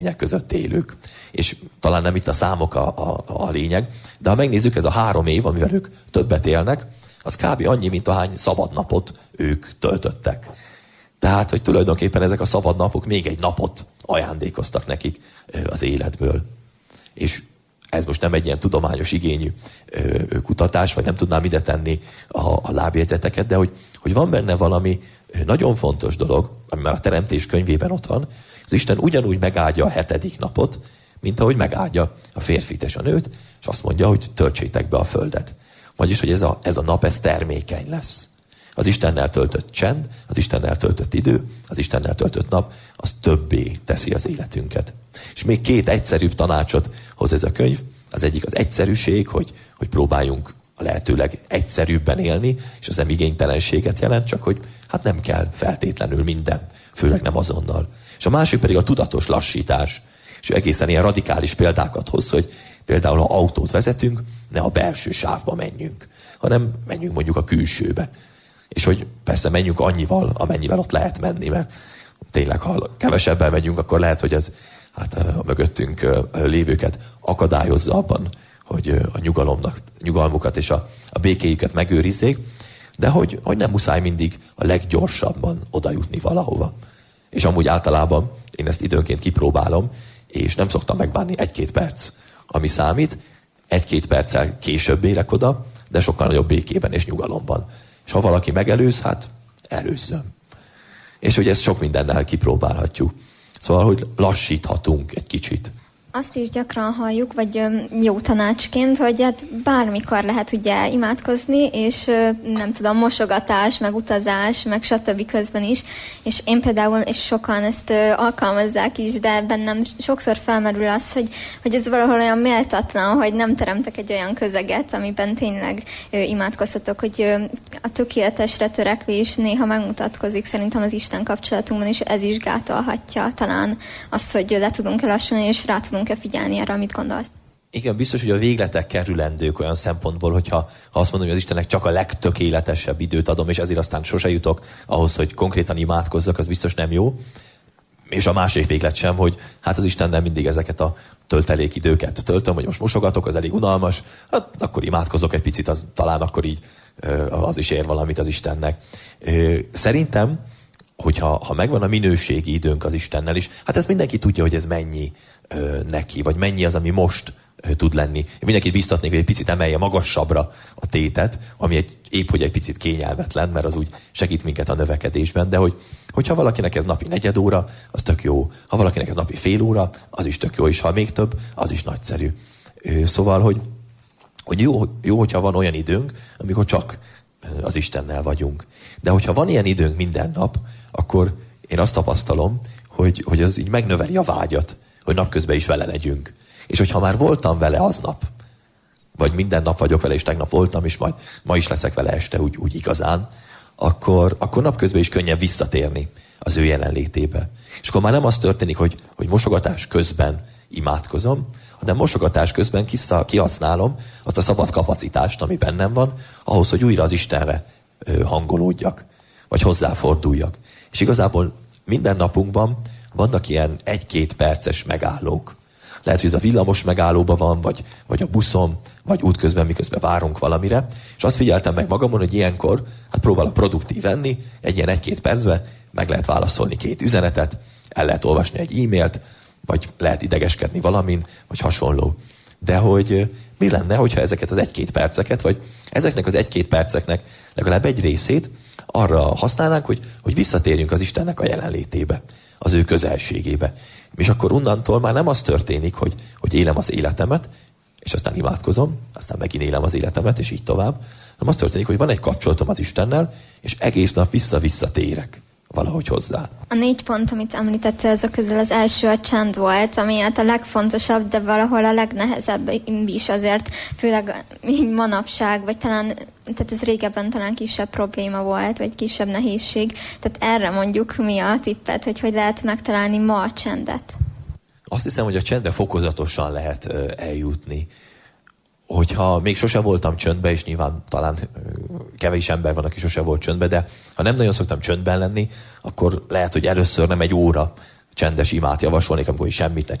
között élők. És talán nem itt a számok a lényeg, de ha megnézzük, ez a 3 év, amivel ők többet élnek, az kb. Annyi, mint ahány szabadnapot ők töltöttek. Tehát, hogy tulajdonképpen ezek a szabadnapok még egy napot ajándékoztak nekik az életből. És ez most nem egy ilyen tudományos igényű kutatás, vagy nem tudnám ide tenni a lábjegyzeteket, de hogy van benne valami nagyon fontos dolog, ami már a Teremtés könyvében ott van, az Isten ugyanúgy megáldja a 7. napot, mint ahogy megáldja a férfit és a nőt, és azt mondja, hogy töltsétek be a földet. Vagyis, hogy ez a nap, ez termékeny lesz. Az Istennel töltött csend, az Istennel töltött idő, az Istennel töltött nap, az többé teszi az életünket. És még 2 egyszerűbb tanácsot hoz ez a könyv. Az egyik az egyszerűség, hogy próbáljunk a lehetőleg egyszerűbben élni, és az nem igénytelenséget jelent, csak hogy hát nem kell feltétlenül minden, főleg nem azonnal. És a másik pedig a tudatos lassítás. És egészen ilyen radikális példákat hoz, hogy például ha autót vezetünk, ne a belső sávba menjünk, hanem menjünk mondjuk a külsőbe. És hogy persze menjünk annyival, amennyivel ott lehet menni, mert tényleg, ha kevesebben megyünk, akkor lehet, hogy ez a mögöttünk lévőket akadályozza abban, hogy a nyugalmukat és a békéjüket megőrizzék, de hogy nem muszáj mindig a leggyorsabban oda jutni valahova. És amúgy általában én ezt időnként kipróbálom, és nem szoktam megbánni 1-2 perc, ami számít. 1-2 perccel később érek oda, de sokkal nagyobb békében és nyugalomban. És ha valaki megelőz, hát előzzön. És hogy ezt sok mindennel kipróbálhatjuk. Szóval, hogy lassíthatunk egy kicsit. Azt is gyakran halljuk, vagy jó tanácsként, hogy hát bármikor lehet ugye imádkozni, és nem tudom, mosogatás, meg utazás, meg stb. Közben is. És én például, és sokan ezt alkalmazzák is, de bennem sokszor felmerül az, hogy ez valahol olyan méltatlan, hogy nem teremtek egy olyan közeget, amiben tényleg imádkozhatok, hogy a tökéletesre törekvés néha megmutatkozik szerintem az Isten kapcsolatunkban, és ez is gátolhatja talán azt, hogy le tudunk lassulni, és rá tudunk figyelni erre, amit gondolsz. Igen, biztos, hogy a végletek kerülendők olyan szempontból, hogyha azt mondom, hogy az Istennek csak a legtökéletesebb időt adom, és ezért aztán sose jutok ahhoz, hogy konkrétan imádkozzak, az biztos nem jó. És a másik véglet sem, hogy hát az Isten nem mindig ezeket a töltelékidőket töltöm, hogy most mosogatok, az elég unalmas, hát akkor imádkozok egy picit, az talán akkor így az is ér valamit az Istennek. Szerintem, hogyha megvan a minőségi időnk az Istennel is, hát ezt mindenki tudja, hogy ez mennyi neki, vagy mennyi az, ami most tud lenni. Én mindenkit biztatnék, hogy egy picit emelje magasabbra a tétet, ami épp hogy egy picit kényelmetlen, mert az úgy segít minket a növekedésben, de hogyha valakinek ez napi 4 óra, az tök jó. Ha valakinek ez napi fél óra, az is tök jó, és ha még több, az is nagyszerű. Szóval, hogy jó, hogyha van olyan időnk, amikor csak az Istennel vagyunk. De hogyha van ilyen időnk minden nap, akkor én azt tapasztalom, hogy az így megnöveli a vágyat, hogy napközben is vele legyünk. És hogyha már voltam vele aznap, vagy minden nap vagyok vele, és tegnap voltam, és majd ma is leszek vele este úgy igazán, akkor napközben is könnyebb visszatérni az ő jelenlétébe. És akkor már nem az történik, hogy mosogatás közben imádkozom, hanem mosogatás közben kihasználom azt a szabad kapacitást, ami bennem van, ahhoz, hogy újra az Istenre hangolódjak, vagy hozzáforduljak. És igazából minden napunkban vannak ilyen 1-2 perces megállók. Lehet, hogy ez a villamos megállóban van, vagy a buszon, vagy útközben, miközben várunk valamire. És azt figyeltem meg magamon, hogy ilyenkor próbálok produktív lenni, egy ilyen 1-2 percben meg lehet válaszolni 2 üzenetet, el lehet olvasni egy e-mailt, vagy lehet idegeskedni valamin, vagy hasonló. De hogy mi lenne, hogyha ezeket az 1-2 perceket, vagy ezeknek az 1-2 perceknek legalább egy részét arra használnánk, hogy visszatérjünk az Istennek a jelenlétébe, az ő közelségébe. És akkor onnantól már nem az történik, hogy élem az életemet, és aztán imádkozom, aztán megint élem az életemet, és így tovább. hanem az történik, hogy van egy kapcsolatom az Istennel, és egész nap visszatérek valahogy hozzá. A 4 pont, amit említettél, ezek közül az első a csend volt, ami hát a legfontosabb, de valahol a legnehezebb is azért, főleg így manapság, vagy talán, tehát ez régebben talán kisebb probléma volt, vagy kisebb nehézség. Tehát erre mondjuk mi a tippet, hogy lehet megtalálni ma a csendet? Azt hiszem, hogy a csendbe fokozatosan lehet eljutni. Hogyha még sose voltam csöndbe, és nyilván talán kevés ember van, aki sose volt csöndbe, de ha nem nagyon szoktam csöndben lenni, akkor lehet, hogy először nem 1 óra csendes imát javasolnék, amikor semmit ne